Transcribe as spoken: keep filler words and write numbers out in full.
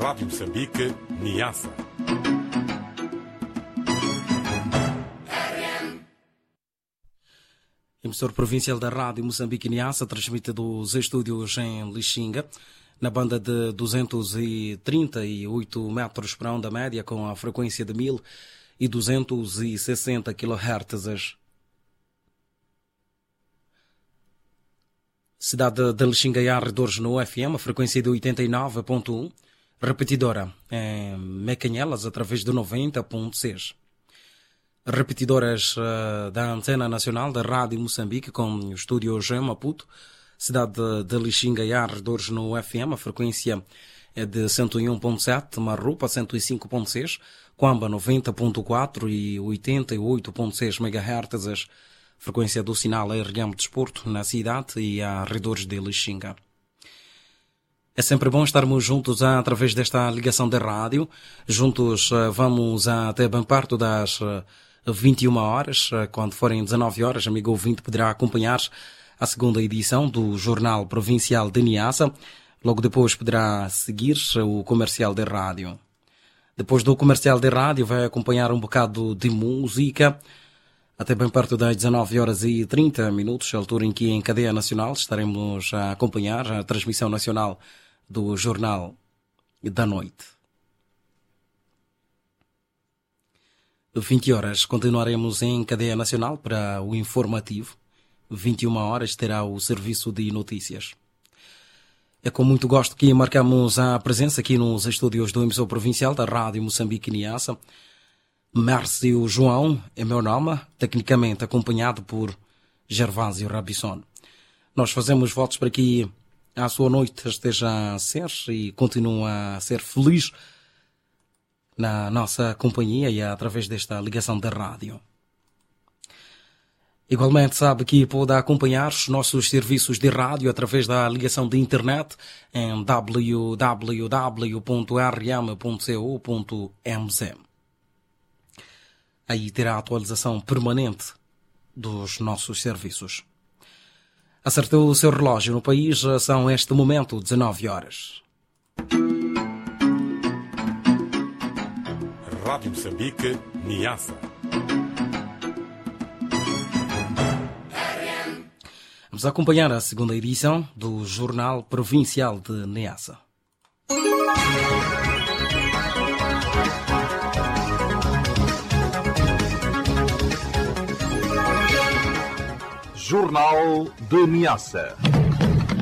Rádio Moçambique, Niassa. Emissor provincial da Rádio Moçambique Niassa transmite dos estúdios em Lixinga, na banda de duzentos e trinta e oito metros para onda média, com a frequência de mil e duzentos e sessenta quilohertz. Cidade de Lixinga e arredores no F M, a frequência de oitenta e nove ponto um, repetidora em Mecanhelas através de noventa ponto seis. Repetidoras uh, da Antena Nacional da Rádio Moçambique, com o estúdio em Maputo, cidade de, de Lixinga e arredores no F M, a frequência é de cento e um ponto sete, Marrupa cento e cinco ponto seis, Quamba noventa ponto quatro e oitenta e oito ponto seis megahertz, frequência do sinal R M Desporto na cidade e arredores de Lixinga. É sempre bom estarmos juntos através desta ligação de rádio. Juntos vamos até bem perto das vinte e uma horas. Quando forem dezenove horas, amigo ouvinte poderá acompanhar a segunda edição do Jornal Provincial de Niassa. Logo depois poderá seguir o comercial de rádio. Depois do comercial de rádio vai acompanhar um bocado de música até bem perto das dezenove horas e trinta minutos, altura em que em cadeia nacional estaremos a acompanhar a transmissão nacional do Jornal da Noite. vinte horas continuaremos em cadeia nacional para o informativo. vinte e uma horas terá o serviço de notícias. É com muito gosto que marcamos a presença aqui nos estúdios do emissor provincial da Rádio Moçambique Niassa. Márcio João é meu nome, tecnicamente acompanhado por Gervásio Rabisson. Nós fazemos votos para que a sua noite esteja a ser e continue a ser feliz na nossa companhia e através desta ligação da rádio. Igualmente sabe que pode acompanhar os nossos serviços de rádio através da ligação de internet em w w w ponto r m ponto co ponto m z. Aí terá a atualização permanente dos nossos serviços. Acertou o seu relógio no país, são este momento dezenove horas. Rádio Moçambique, Niassa. Vamos acompanhar a segunda edição do Jornal Provincial de Niassa. Jornal de Niassa.